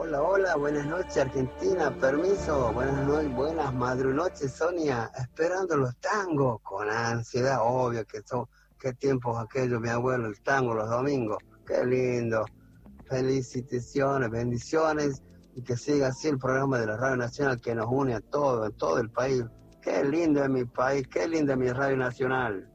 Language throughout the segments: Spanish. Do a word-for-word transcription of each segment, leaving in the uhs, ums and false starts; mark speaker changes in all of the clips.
Speaker 1: Hola, hola, buenas noches Argentina, permiso, buenas noches, buenas madrunoches Sonia, esperando los tangos, con ansiedad, obvio que son, qué tiempos aquellos, mi abuelo, el tango los domingos, qué lindo, felicitaciones, bendiciones, y que siga así el programa de la Radio Nacional que nos une a todos, en todo el país, qué lindo es mi país, qué linda es mi Radio Nacional.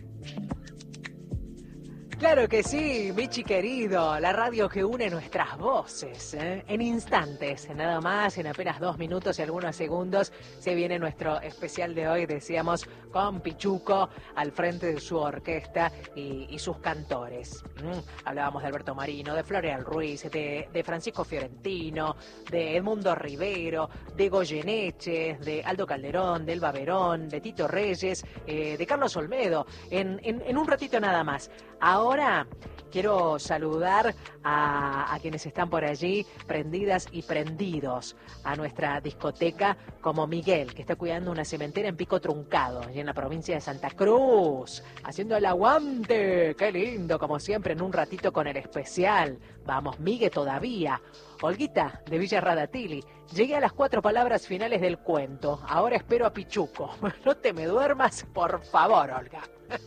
Speaker 2: Claro que sí, Michi querido, la radio que une nuestras voces, ¿eh? En instantes, nada más, en apenas dos minutos y algunos segundos, se viene nuestro especial de hoy, decíamos, con Pichuco al frente de su orquesta y, y sus cantores. ¿Mm? Hablábamos de Alberto Marino, de Floreal Ruiz, de, de Francisco Fiorentino, de Edmundo Rivero, de Goyeneche, de Aldo Calderón, de Elba Verón, de Tito Reyes, eh, de Carlos Olmedo, en, en, en un ratito nada más. Ahora quiero saludar a, a quienes están por allí prendidas y prendidos a nuestra discoteca, como Miguel, que está cuidando una cementera en Pico Truncado, allí en la provincia de Santa Cruz, haciendo el aguante. ¡Qué lindo! Como siempre, en un ratito con el especial. Vamos, Miguel, todavía. Olguita, de Villa Radatili. Llegué a las cuatro palabras finales del cuento. Ahora espero a Pichuco. No te me duermas, por favor, Olga.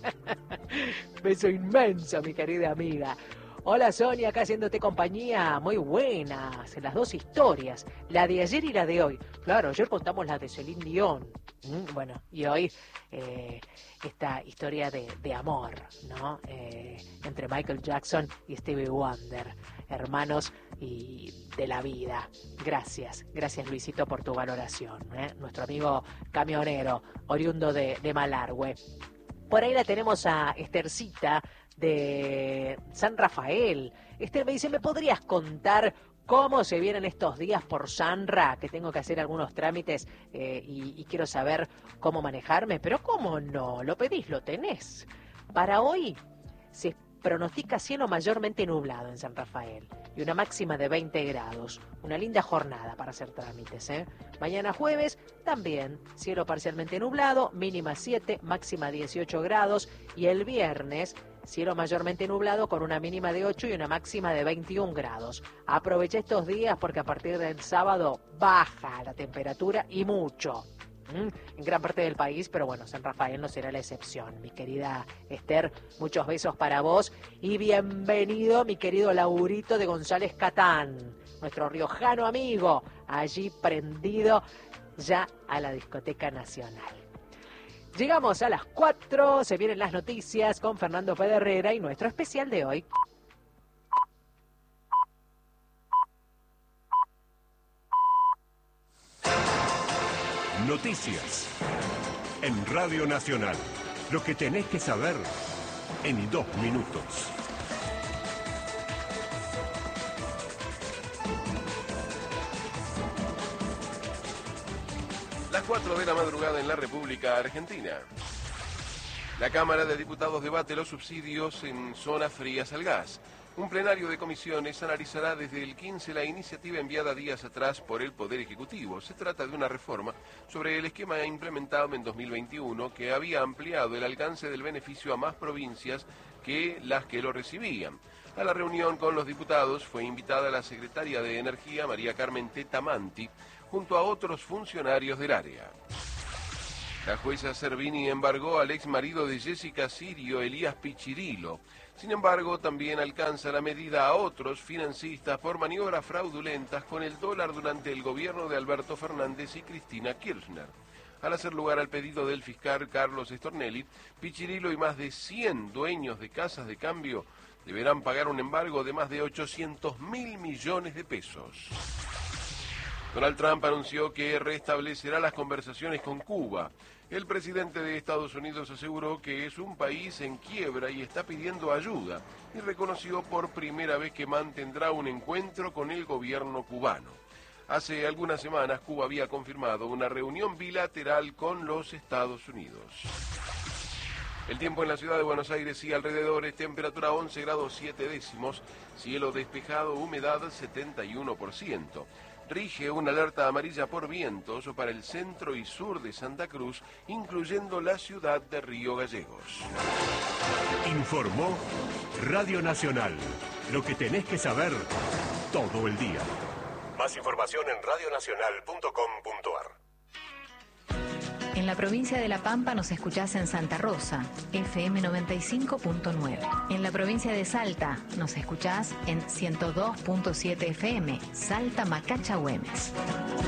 Speaker 2: Beso inmenso, mi querida amiga. Hola, Sonia, acá haciéndote compañía. Muy buenas, las dos historias, la de ayer y la de hoy. Claro, ayer contamos la de Celine Dion. Mm, bueno, y hoy eh, esta historia de, de amor, ¿no? Eh, entre Michael Jackson y Stevie Wonder, hermanos y de la vida. Gracias, gracias Luisito por tu valoración, ¿eh? Nuestro amigo camionero, oriundo de, de Malargüe. Por ahí la tenemos a Estercita de San Rafael. Esther me dice, ¿me podrías contar cómo se vienen estos días por Sanra? Que tengo que hacer algunos trámites eh, y, y quiero saber cómo manejarme. Pero ¿cómo no? Lo pedís, lo tenés. Para hoy se pronostica cielo mayormente nublado en San Rafael y una máxima de veinte grados. Una linda jornada para hacer trámites, ¿eh? Mañana jueves también cielo parcialmente nublado, mínima siete, máxima dieciocho grados. Y el viernes cielo mayormente nublado con una mínima de ocho y una máxima de veintiún grados. Aprovecha estos días porque a partir del sábado baja la temperatura y mucho. En gran parte del país, pero bueno, San Rafael no será la excepción. Mi querida Esther, muchos besos para vos y bienvenido, mi querido Laurito de González Catán, nuestro riojano amigo, allí prendido ya a la discoteca nacional. Llegamos a las cuatro, se vienen las noticias con Fernando Pedernera y nuestro especial de hoy.
Speaker 3: Noticias en Radio Nacional. Lo que tenés que saber en dos minutos.
Speaker 4: Las cuatro de la madrugada en la República Argentina. La Cámara de Diputados debate los subsidios en zonas frías al gas. Un plenario de comisiones analizará desde el quince la iniciativa enviada días atrás por el Poder Ejecutivo. Se trata de una reforma sobre el esquema implementado en dos mil veintiuno que había ampliado el alcance del beneficio a más provincias que las que lo recibían. A la reunión con los diputados fue invitada la secretaria de Energía, María Carmen Tetamanti, junto a otros funcionarios del área. La jueza Servini embargó al ex marido de Jessica Sirio, Elías Pichirilo. Sin embargo, también alcanza la medida a otros financistas por maniobras fraudulentas con el dólar durante el gobierno de Alberto Fernández y Cristina Kirchner. Al hacer lugar al pedido del fiscal Carlos Stornelli, Pichirilo y más de cien dueños de casas de cambio deberán pagar un embargo de más de ochocientos mil millones de pesos. Donald Trump anunció que restablecerá las conversaciones con Cuba. El presidente de Estados Unidos aseguró que es un país en quiebra y está pidiendo ayuda, y reconoció por primera vez que mantendrá un encuentro con el gobierno cubano. Hace algunas semanas Cuba había confirmado una reunión bilateral con los Estados Unidos. El tiempo en la ciudad de Buenos Aires y alrededores, temperatura once grados siete décimos, cielo despejado, humedad setenta y uno por ciento. Rige una alerta amarilla por vientos para el centro y sur de Santa Cruz, incluyendo la ciudad de Río Gallegos.
Speaker 3: Informó Radio Nacional. Lo que tenés que saber todo el día. Más información en radionacional punto com punto a r.
Speaker 5: En la provincia de La Pampa nos escuchás en Santa Rosa, F M noventa y cinco punto nueve. En la provincia de Salta nos escuchás en ciento dos punto siete F M, Salta Macacha Güemes.